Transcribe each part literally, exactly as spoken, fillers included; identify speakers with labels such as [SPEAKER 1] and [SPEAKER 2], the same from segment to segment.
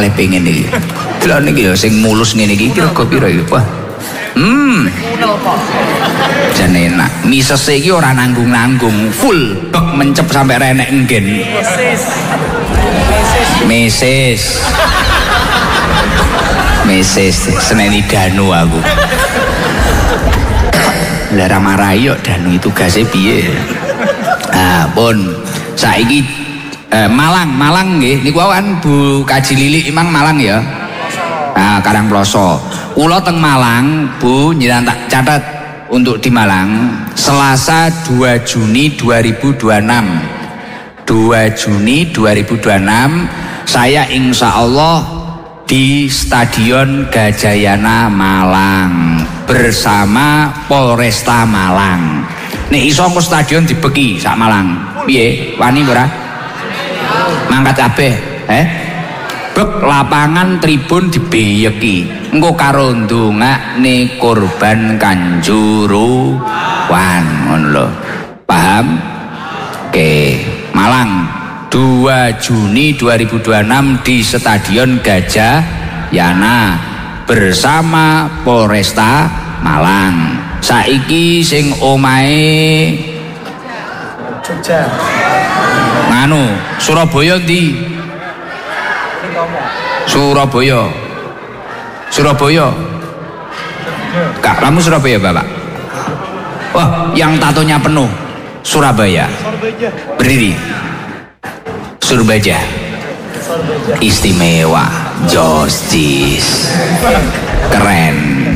[SPEAKER 1] malah pengen iki. Delok niki lho sing mulus ngene iki rego piro iki? Wah. Hmm. Jan enak. Misese iki ora nanggung-nanggung, full bek mencep sampai renek enggen. Meses. Meses seneni Danu aku. Lah ra marahi yo Danu itu tugasé piye? Ah, pun saiki eh, Malang, Malang nggih. Niku kan Bu Kaji Lili Imang Malang ya. Nah, Karangploso. Kula teng Malang, Bu, njenengan tak catat untuk di Malang, Selasa dua Juni dua ribu dua puluh enam. dua Juni dua ribu dua puluh enam saya insya Allah di Stadion Gajayana Malang bersama Polresta Malang. Nek iso ke stadion dibeki sak Malang. Piye? Wani ora? Mangkat kabeh, eh? Bek lapangan tribun dibeyeki. Engko karo ndongakne korban Kanjuruhan ngono lho. Paham? Oke, Malang dua Juni dua ribu dua puluh enam di Stadion Gajayana bersama Polresta Malang. Saiki sing omahe Jogja. Nganu, Surabaya ndi? Surabaya. Surabaya. Kak, kamu Surabaya, Bapak? Wah, yang tatonya penuh. Surabaya. Berdiri. Surabaya. Istimewa. Justice. Keren.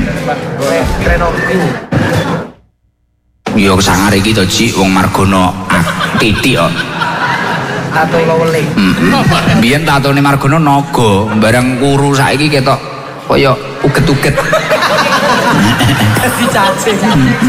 [SPEAKER 1] Yo sangar iki to, Ci, wong Margono titik kok. Tato lowele. Heeh. Biyen tatone Margono naga, barang kuru saiki ketok kaya uget-uget.
[SPEAKER 2] Dicacing.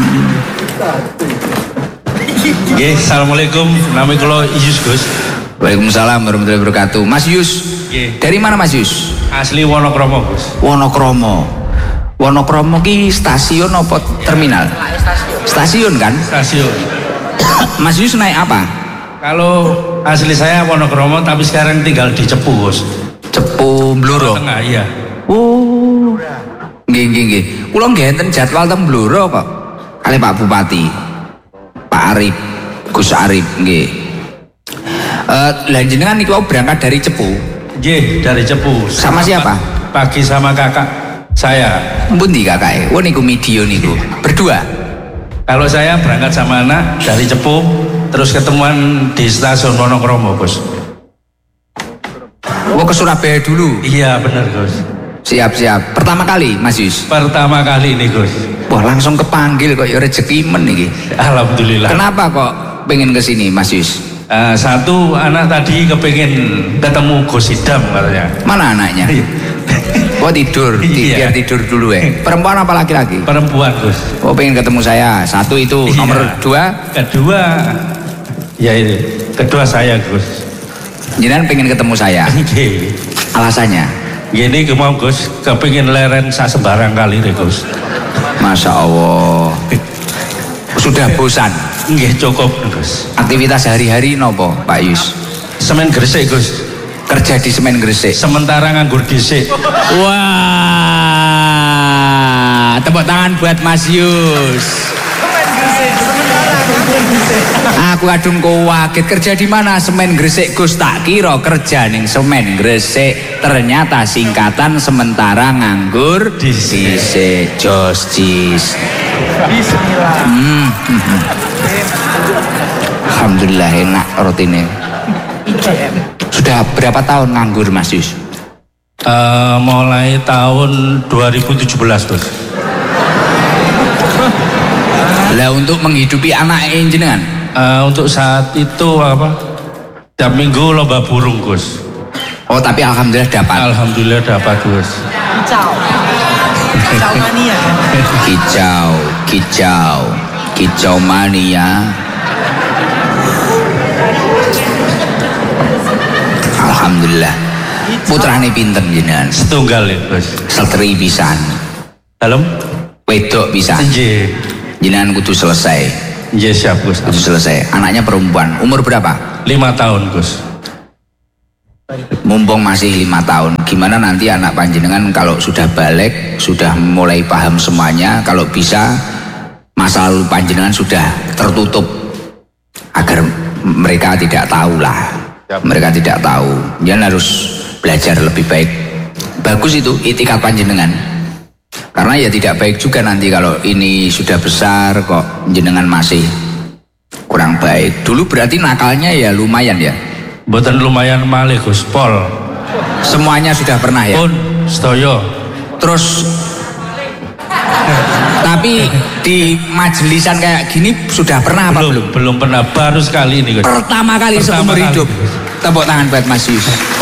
[SPEAKER 3] Nggih, assalamualaikum. Nama kula Yus, Gus.
[SPEAKER 1] Waalaikumsalam warahmatullahi wabarakatuh. Mas Yus.
[SPEAKER 3] Nggih.
[SPEAKER 1] Dari mana Mas Yus?
[SPEAKER 3] Asli Wonokromo, Gus.
[SPEAKER 1] Wonokromo. Wonokromo ki stasiun apa terminal? Stasiun kan?
[SPEAKER 3] Stasiun.
[SPEAKER 1] Mas Yus naik apa?
[SPEAKER 3] Kalau asli saya Wonokromo tapi sekarang tinggal di Cepu, Gus.
[SPEAKER 1] Cepu Bluro.
[SPEAKER 3] Tengah, iya.
[SPEAKER 1] Oh. Nggih nggih nggih. Kula nggih enten jadwal teng Bluro kok. Kali Pak Bupati. Pak Arif, Gus Arif nggih. Eh, lah jenengan niku berangkat dari Cepu.
[SPEAKER 3] Nggih, dari Cepu.
[SPEAKER 1] Sama siapa?
[SPEAKER 3] Pagi sama kakak saya.
[SPEAKER 1] Pundi kakake? Oh niku video niku. Berdua.
[SPEAKER 3] Kalau saya berangkat sama anak dari Cepu, terus ketemuan di stasiun Wonokromo, Gus.
[SPEAKER 1] Oh ke Surabaya dulu?
[SPEAKER 3] Iya benar, Gus.
[SPEAKER 1] Siap-siap. Pertama kali Mas Yus?
[SPEAKER 3] Pertama kali ini, Gus.
[SPEAKER 1] Wah langsung kepanggil kok ya rezeki men iki.
[SPEAKER 3] Alhamdulillah.
[SPEAKER 1] Kenapa kok pengen kesini Mas Yus?
[SPEAKER 3] Uh, satu anak tadi kepengen ketemu Gus Idam katanya.
[SPEAKER 1] Mana anaknya? Oh tidur,
[SPEAKER 3] Iya.
[SPEAKER 1] biar tidur dulu ya. Perempuan apa laki-laki?
[SPEAKER 3] Perempuan, Gus.
[SPEAKER 1] Oh pengen ketemu saya. Satu itu.
[SPEAKER 3] Iya.
[SPEAKER 1] Nomor dua?
[SPEAKER 3] Kedua, ya ini. Kedua saya, Gus.
[SPEAKER 1] Jenengan pengen ketemu saya.
[SPEAKER 3] Oke.
[SPEAKER 1] Alasannya?
[SPEAKER 3] Gini mau Gus, kepengen leren sak sembarang kali deh, Gus.
[SPEAKER 1] Masya Allah. Sudah bosan?
[SPEAKER 3] Nggih cukup, Gus.
[SPEAKER 1] Aktivitas hari-hari nopo Pak Yus?
[SPEAKER 3] Semen Gresik, Gus.
[SPEAKER 1] Kerja di semen Gresik.
[SPEAKER 3] Sementara nganggur dhisik.
[SPEAKER 1] Wah, tepuk tangan buat Mas Yus. Aku kadung kaget kerja di mana? Semen Gresik, Gus. Tak kira kerja ning semen Gresik, ternyata singkatan sementara nganggur dhisik. Justice. Bismillah. Hmm. Alhamdulillah enak rutinnya. Sudah berapa tahun nganggur Mas Yus?
[SPEAKER 3] Uh, mulai tahun dua ribu tujuh belas, Gus.
[SPEAKER 1] Lah untuk menghidupi anak jenengan?
[SPEAKER 3] Uh, untuk saat itu apa? Tiap minggu lomba burung, Gus.
[SPEAKER 1] Oh tapi alhamdulillah dapat.
[SPEAKER 3] Alhamdulillah dapat, Gus.
[SPEAKER 2] Kicau. Kicau mania.
[SPEAKER 1] Kicau, kicau, kicau mania. Alhamdulillah. Putrane pinten jenengan?
[SPEAKER 3] Setunggal ya, Gus.
[SPEAKER 1] Setri pisan.
[SPEAKER 3] Dalam?
[SPEAKER 1] Wedok pisan.
[SPEAKER 3] Nggih.
[SPEAKER 1] Jenengan kudu selesai.
[SPEAKER 3] Nggih siap, Gus.
[SPEAKER 1] Kudu selesai. Anaknya perempuan. Umur berapa?
[SPEAKER 3] Lima tahun, Gus.
[SPEAKER 1] mumpung masih lima tahun, gimana nanti anak panjenengan kalau sudah balik, sudah mulai paham semuanya, kalau bisa masa lalu panjenengan sudah tertutup agar mereka tidak tahu lah, mereka tidak tahu. Jangan harus belajar lebih baik. Bagus itu itikad panjenengan, karena ya tidak baik juga nanti kalau ini sudah besar kok jenengan masih kurang baik. Dulu berarti nakalnya ya lumayan ya.
[SPEAKER 3] Mboten lumayan malih Gus Pol.
[SPEAKER 1] Semuanya sudah pernah ya.
[SPEAKER 3] Pun sedaya.
[SPEAKER 1] Terus tapi di majelisan kayak gini sudah pernah apa belum?
[SPEAKER 3] Belum, belum pernah, baru sekali ini Gus.
[SPEAKER 1] Pertama kali
[SPEAKER 3] Pertama
[SPEAKER 1] seumur
[SPEAKER 3] kali.
[SPEAKER 1] hidup. Tepuk tangan buat Mas Yus.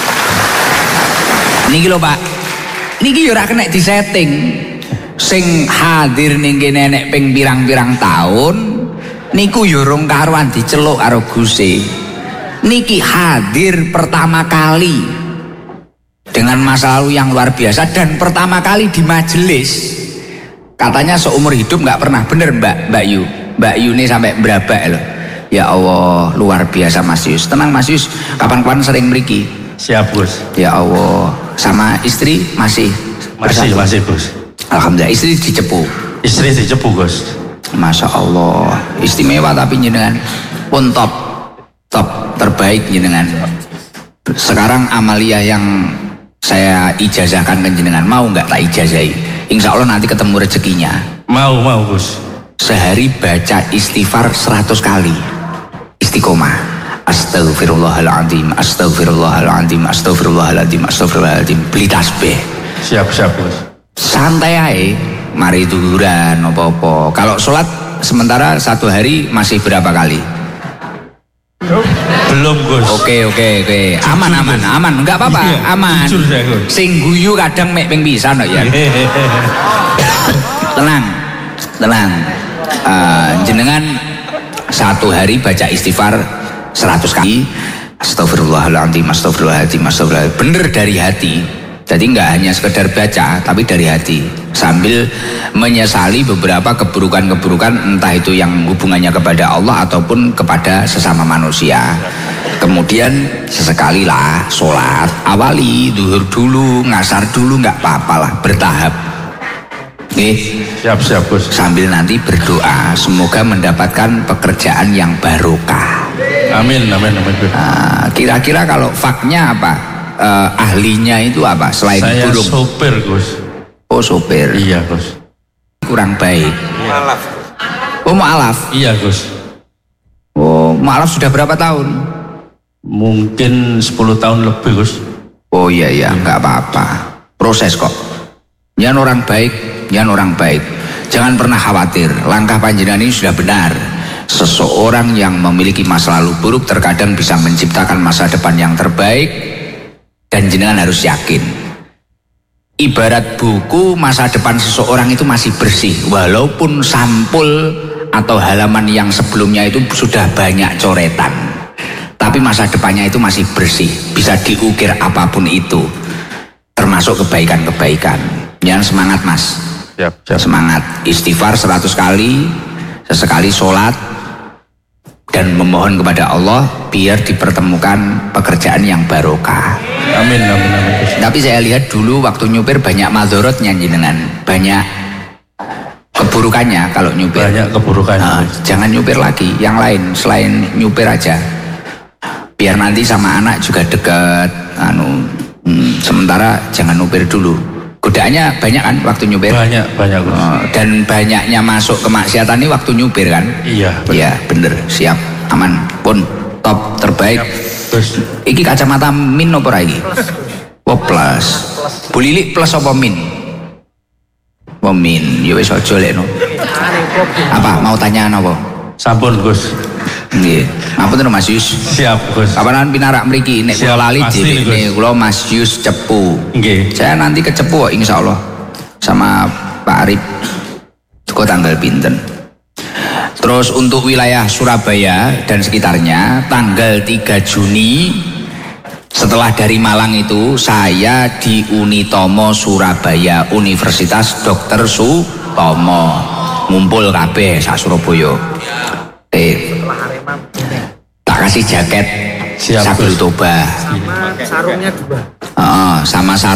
[SPEAKER 1] Niki lho Pak. Niki yo ora kena disetting. Sing hadir ning kene nek ping pirang-pirang tahun niku yo rong karuan diceluk karo Gusti. Niki hadir pertama kali dengan masa lalu yang luar biasa dan pertama kali di majelis. Katanya seumur hidup nggak pernah, bener Mbak Mbak Yu. Mbak Yu ini sampai berabak loh. Ya Allah, luar biasa Mas Yus. Tenang Mas Yus, kapan-kapan sering mriki.
[SPEAKER 3] Siap Gus.
[SPEAKER 1] Ya Allah, sama istri masih
[SPEAKER 3] Masih
[SPEAKER 1] bersatu?
[SPEAKER 3] masih Gus.
[SPEAKER 1] Alhamdulillah, istri dicepu.
[SPEAKER 3] Istri dicepu Gus.
[SPEAKER 1] Masya Allah, istimewa tapi jenengan pun top, top terbaik jenengan. Sekarang amalia yang saya ijazahkan ke jenengan, mau nggak tak ijazahi? Insya Allah nanti ketemu rezekinya.
[SPEAKER 3] Mau mau Gus.
[SPEAKER 1] Sehari baca istighfar seratus kali, istiqomah. Astagfirullahaladzim, astagfirullahaladzim, astagfirullahaladzim, astagfirullahaladzim. Beli tasbih.
[SPEAKER 3] Siap siap Gus.
[SPEAKER 1] Santai aja, mari duhuran apa-apa. Kalau sholat sementara satu hari masih berapa kali?
[SPEAKER 3] Belum Gus.
[SPEAKER 1] Oke oke oke, aman aman aman, enggak apa-apa,
[SPEAKER 3] Iya,
[SPEAKER 1] aman.
[SPEAKER 3] jujur saya, Gus.
[SPEAKER 1] Sing guyu kadang mek ping pisan kok ya. Tenang, tenang. Uh, jenengan satu hari baca istighfar seratus kali. Astagfirullahaladzim, astagfirullahaladzim, astagfirullahaladzim. Bener dari hati. Jadi nggak hanya sekedar baca, tapi dari hati. Sambil menyesali beberapa keburukan-keburukan, entah itu yang hubungannya kepada Allah ataupun kepada sesama manusia. Kemudian sesekali lah sholat, awali duhur dulu, ngasar dulu, nggak apa-apa lah, bertahap. Nih,
[SPEAKER 3] Siap siap Gus.
[SPEAKER 1] sambil nanti berdoa semoga mendapatkan pekerjaan yang barokah.
[SPEAKER 3] Amin amin amin Gus.
[SPEAKER 1] Nah, kira-kira kalau faknya apa? Uh, ahlinya itu apa selain
[SPEAKER 3] Saya
[SPEAKER 1] burung?
[SPEAKER 3] sopir Gus.
[SPEAKER 1] Oh sopir.
[SPEAKER 3] Iya Gus.
[SPEAKER 1] Kurang baik.
[SPEAKER 3] Mualaf.
[SPEAKER 1] Oh mualaf.
[SPEAKER 3] Iya Gus.
[SPEAKER 1] Oh mualaf sudah berapa tahun?
[SPEAKER 3] Mungkin sepuluh tahun lebih Gus.
[SPEAKER 1] Oh iya iya nggak apa-apa. Proses kok. Jangan orang baik, jangan orang baik. Jangan pernah khawatir. Langkah panjenengan ini sudah benar. Seseorang yang memiliki masa lalu buruk terkadang bisa menciptakan masa depan yang terbaik. Dan jenengan harus yakin, ibarat buku, masa depan seseorang itu masih bersih, walaupun sampul atau halaman yang sebelumnya itu sudah banyak coretan, tapi masa depannya itu masih bersih, bisa diukir apapun itu, termasuk kebaikan-kebaikan. Jangan semangat Mas.
[SPEAKER 3] Siap, siap.
[SPEAKER 1] Semangat. Istighfar seratus kali, sesekali sholat, dan memohon kepada Allah biar dipertemukan pekerjaan yang barokah.
[SPEAKER 3] Amin amin amin Gus.
[SPEAKER 1] Tapi saya lihat dulu waktu nyupir banyak madorotnya jenengan, banyak keburukannya kalau nyupir.
[SPEAKER 3] Banyak keburukannya.
[SPEAKER 1] Nah, jangan nyupir lagi, yang lain selain nyupir aja. Biar nanti sama anak juga dekat. Anu, hmm, sementara jangan nyupir dulu. Godaannya banyak kan waktu nyupir.
[SPEAKER 3] Banyak banyak Gus.
[SPEAKER 1] Oh, dan banyaknya masuk kemaksiatan ini waktu nyupir kan.
[SPEAKER 3] Iya.
[SPEAKER 1] Iya bener, siap, aman, pun top terbaik.
[SPEAKER 3] Gus.
[SPEAKER 1] Iki kacamata min apa lagi? Oh plus. Bulilik plus apa min? Oh min, ya wis aja lekno. Apa mau tanya apa?
[SPEAKER 3] Sampun Gus.
[SPEAKER 1] Nggih. Ngapunten Mas Yus.
[SPEAKER 3] Siap Gus.
[SPEAKER 1] Kapanan pinarak mriki nek
[SPEAKER 3] Siap,
[SPEAKER 1] kula lali
[SPEAKER 3] pasti,
[SPEAKER 1] dhewe
[SPEAKER 3] Gus.
[SPEAKER 1] nek kula Mas Yus cepu.
[SPEAKER 3] Nggih.
[SPEAKER 1] Saya nanti ke cepu kok insyaallah sama Pak Arif. Kok tanggal pinten? Terus untuk wilayah Surabaya dan sekitarnya tanggal tiga Juni setelah dari Malang itu saya di Unitomo Surabaya, Universitas Dokter Sutomo, ngumpul kabeh sak Surabaya. Eh, tak kasih jaket Sabil Toba.
[SPEAKER 2] Sama sarungnya dua.
[SPEAKER 1] Uh, sama